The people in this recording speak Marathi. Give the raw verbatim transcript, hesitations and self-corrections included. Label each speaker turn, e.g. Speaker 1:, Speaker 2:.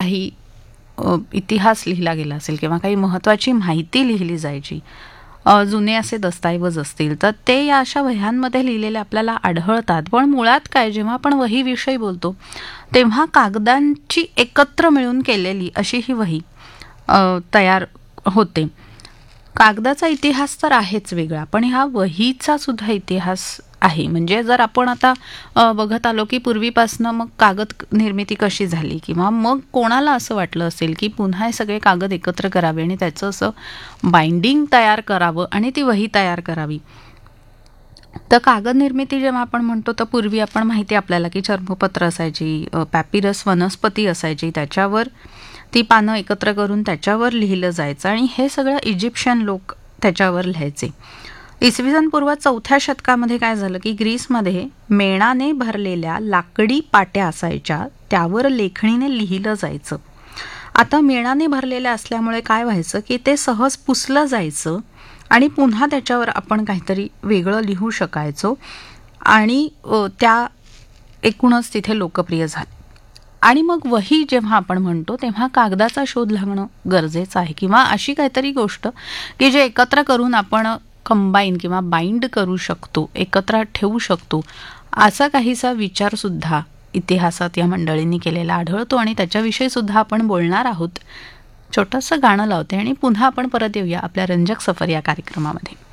Speaker 1: काही अ, इतिहास लिहिला गेला असेल किंवा काही महत्त्वाची माहिती लिहिली जायची, अ, जुने असे दस्तऐवज असतील, तर ते या अशा वह्यांमध्ये लिहिलेले आपल्याला आढळतात. पण मुळात काय, जेव्हा आपण वहीविषयी बोलतो तेव्हा कागदांची एकत्र मिळून केलेली अशी ही वही अ, तयार होते. कागदाचा इतिहास तर आहेच वेगळा, पण ह्या वहीचा सुद्धा इतिहास आहे. म्हणजे जर आपण आता अ, बघत आलो की पूर्वीपासनं मग कागद क- निर्मिती कशी झाली, किंवा मग कोणाला असं वाटलं असेल की पुन्हा हे सगळे कागद एकत्र करावे आणि त्याचं असं बाइंडिंग तयार करावं आणि ती वही तयार करावी. तर कागद निर्मिती जेव्हा आपण म्हणतो, तर पूर्वी आपण माहिती आहे आपल्याला की चर्मपत्र असायची, अ, पॅपिरस वनस्पती असायची, त्याच्यावर ती पानं एकत्र करून त्याच्यावर लिहिलं जायचं आणि हे सगळं इजिप्शियन लोक त्याच्यावर लिहायचे. इसवी सन पूर्व चौथ्या शतकामध्ये काय झालं की ग्रीसमध्ये मेणाने भरलेल्या लाकडी पाट्या असायच्या, त्यावर लेखणीने लिहिलं जायचं. आता मेणाने भरलेल्या असल्यामुळे काय व्हायचं की ते सहज पुसलं जायचं आणि पुन्हा त्याच्यावर आपण काहीतरी वेगळं लिहू शकायचो आणि अ, त्या एकूणच तिथे लोकप्रिय झाले. आणि मग वही जेव्हा आपण म्हणतो तेव्हा कागदाचा शोध लागणं गरजेचं आहे, किंवा अशी काहीतरी गोष्ट की जे एकत्र करून आपण कंबाईन किंवा बाइंड करू शकतो, एकत्र ठेवू शकतो, असा काहीसा विचारसुद्धा इतिहासात या मंडळींनी केलेला आढळतो आणि त्याच्याविषयी सुद्धा आपण बोलणार आहोत. छोटंसं गाणं लावते आणि पुन्हा आपण परत येऊया आपल्या रंजक सफर या कार्यक्रमामध्ये.